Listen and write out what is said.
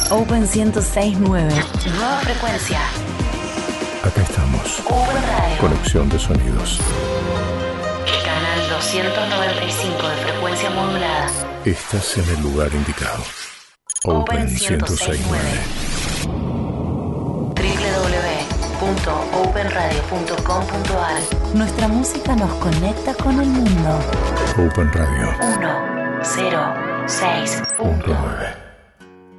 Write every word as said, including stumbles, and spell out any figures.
Open ciento seis punto nueve. Nueva frecuencia. Acá estamos. Open Radio. Conexión de sonidos. Canal doscientos noventa y cinco de frecuencia modulada. Estás en el lugar indicado. Open ciento seis punto nueve. doble u doble u doble u punto open radio punto com punto a r. Nuestra música nos conecta con el mundo. Open Radio. uno cero seis punto nueve.